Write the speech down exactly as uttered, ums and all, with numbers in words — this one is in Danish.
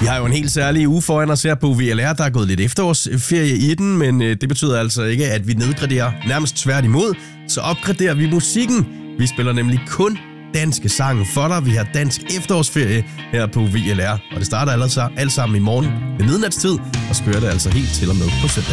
Vi har jo en helt særlig uge foran os her på V L R. Der er gået lidt efterårsferie i den, men det betyder altså ikke, at vi nedgraderer. Nærmest tværtimod, så opgraderer vi musikken. Vi spiller nemlig kun danske sange for dig. Vi har dansk efterårsferie her på V L R, og det starter altså alt sammen i morgen ved midnatstid, og skører det altså helt til og med på søndag.